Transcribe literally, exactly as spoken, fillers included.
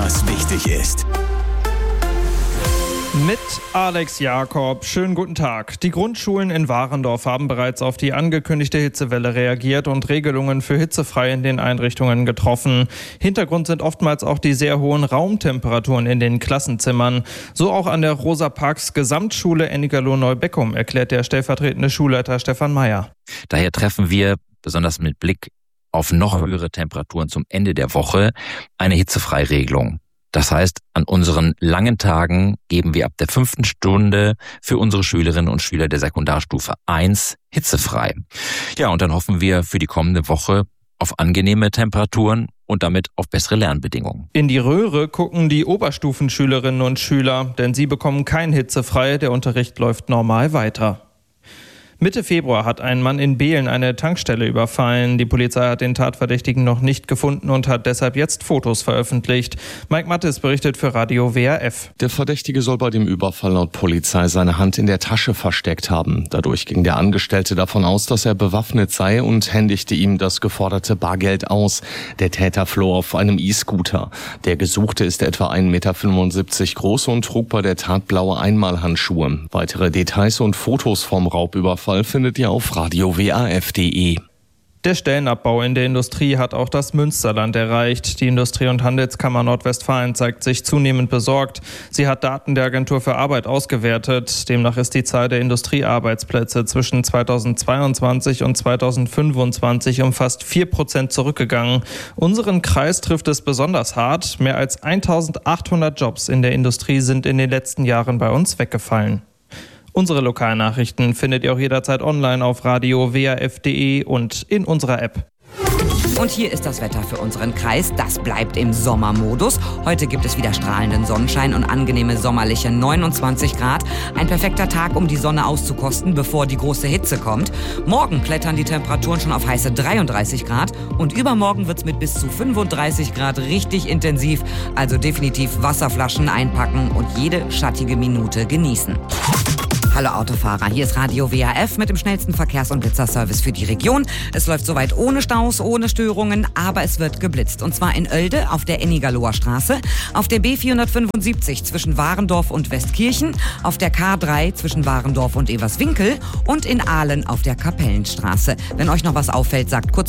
was wichtig ist. Mit Alex Jakob. Schönen guten Tag. Die Grundschulen in Warendorf haben bereits auf die angekündigte Hitzewelle reagiert und Regelungen für hitzefrei in den Einrichtungen getroffen. Hintergrund sind oftmals auch die sehr hohen Raumtemperaturen in den Klassenzimmern. So auch an der Rosa Parks Gesamtschule Ennigerloh-Neubeckum, erklärt der stellvertretende Schulleiter Stefan Meyer. Daher treffen wir, besonders mit Blick auf noch höhere Temperaturen zum Ende der Woche, eine Hitzefreiregelung. Das heißt, an unseren langen Tagen geben wir ab der fünften Stunde für unsere Schülerinnen und Schüler der Sekundarstufe eins hitzefrei. Ja, und dann hoffen wir für die kommende Woche auf angenehme Temperaturen und damit auf bessere Lernbedingungen. In die Röhre gucken die Oberstufenschülerinnen und Schüler, denn sie bekommen kein hitzefrei, der Unterricht läuft normal weiter. Mitte Februar hat ein Mann in Behlen eine Tankstelle überfallen. Die Polizei hat den Tatverdächtigen noch nicht gefunden und hat deshalb jetzt Fotos veröffentlicht. Mike Mattes berichtet für Radio W R F. Der Verdächtige soll bei dem Überfall laut Polizei seine Hand in der Tasche versteckt haben. Dadurch ging der Angestellte davon aus, dass er bewaffnet sei und händigte ihm das geforderte Bargeld aus. Der Täter floh auf einem E-Scooter. Der Gesuchte ist etwa ein Meter fünfundsiebzig groß und trug bei der Tat blaue Einmalhandschuhe. Weitere Details und Fotos vom Raubüberfall findet ihr auf radio w a f punkt d e. Der Stellenabbau in der Industrie hat auch das Münsterland erreicht. Die Industrie- und Handelskammer Nordwestfalen zeigt sich zunehmend besorgt. Sie hat Daten der Agentur für Arbeit ausgewertet. Demnach ist die Zahl der Industriearbeitsplätze zwischen zweitausendzweiundzwanzig und zweitausendfünfundzwanzig um fast vier Prozent zurückgegangen. Unseren Kreis trifft es besonders hart. Mehr als eintausendachthundert Jobs in der Industrie sind in den letzten Jahren bei uns weggefallen. Unsere Lokalnachrichten findet ihr auch jederzeit online auf radio w a f punkt d e und in unserer App. Und hier ist das Wetter für unseren Kreis. Das bleibt im Sommermodus. Heute gibt es wieder strahlenden Sonnenschein und angenehme sommerliche neunundzwanzig Grad. Ein perfekter Tag, um die Sonne auszukosten, bevor die große Hitze kommt. Morgen klettern die Temperaturen schon auf heiße dreiunddreißig Grad und übermorgen wird es mit bis zu fünfunddreißig Grad richtig intensiv. Also definitiv Wasserflaschen einpacken und jede schattige Minute genießen. Hallo Autofahrer, hier ist Radio W A F mit dem schnellsten Verkehrs- und Blitzerservice für die Region. Es läuft soweit ohne Staus, ohne Störungen, aber es wird geblitzt. Und zwar in Oelde auf der Ennigerloher Straße, auf der B vierhundertfünfundsiebzig zwischen Warendorf und Westkirchen, auf der K drei zwischen Warendorf und Everswinkel und in Ahlen auf der Kapellenstraße. Wenn euch noch was auffällt, sagt kurz